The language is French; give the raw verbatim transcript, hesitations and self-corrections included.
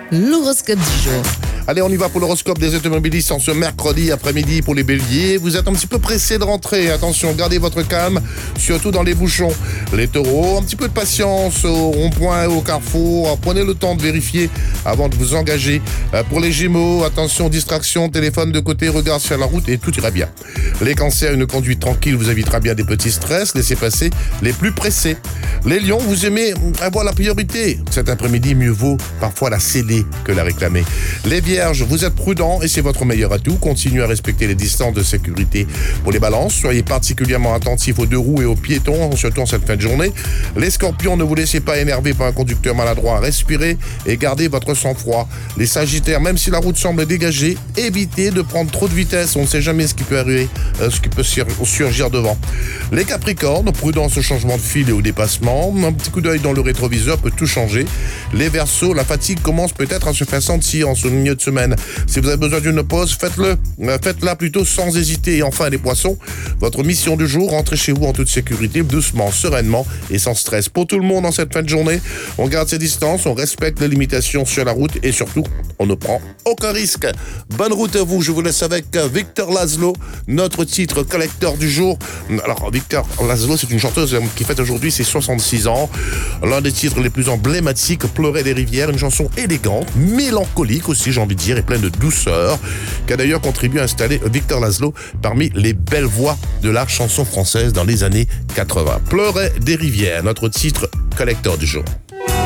l'horoscope du jour. Allez, on y va pour l'horoscope des automobilistes en ce mercredi après-midi pour les béliers. Vous êtes un petit peu pressés de rentrer. Attention, gardez votre calme, surtout dans les bouchons. Les taureaux, un petit peu de patience au rond-point et au carrefour. Prenez le temps de vérifier avant de vous engager. Pour les gémeaux, attention, distraction, téléphone de côté, regard sur la route et tout ira bien. Les cancers, une conduite tranquille vous évitera bien des petits stress. Laissez passer les plus pressés. Les lions, vous aimez avoir la priorité. Cet après-midi, mieux vaut parfois la céder que la réclamer. Les vierges, vous êtes prudents et c'est votre meilleur atout. Continuez à respecter les distances de sécurité. Pour les balances, soyez particulièrement attentifs aux deux roues et aux piétons, surtout en cette fin de journée. Les scorpions, ne vous laissez pas énerver par un conducteur maladroit. Respirez et gardez votre sang-froid. Les sagittaires, même si la route semble dégagée, évitez de prendre trop de vitesse. On ne sait jamais ce qui peut arriver, euh, ce qui peut sur- surgir devant. Les capricornes, prudence au changement de fil et au dépassement. Un petit coup d'œil dans le rétroviseur peut tout changer. Les verseaux, la fatigue commence peut-être à se faire sentir en ce milieu de semaine. Si vous avez besoin d'une pause, faites-le. Euh, Faites-la plutôt sans hésiter. Et enfin, les poissons, votre mission du jour, rentrez chez vous en toute sécurité, doucement, sereinement et sans stress. Pour tout le monde en cette fin de journée, on garde ses distances, on respecte les limitations sur la route et surtout, on ne prend aucun risque. Bonne route à vous. Je vous laisse avec Victor Laszlo, notre titre collecteur du jour. Alors, Victor Laszlo, c'est une chanteuse qui fête aujourd'hui ses soixante-six ans. L'un des titres les plus emblématiques, Pleurer des rivières, une chanson élégante, mélancolique aussi, j'ai envie de dire, et pleine de douceur, qui a d'ailleurs contribué à installer Victor Laszlo parmi les belles voix de la chanson française dans les années quatre-vingts. Pleurer des rivières, notre titre collecteur du jour.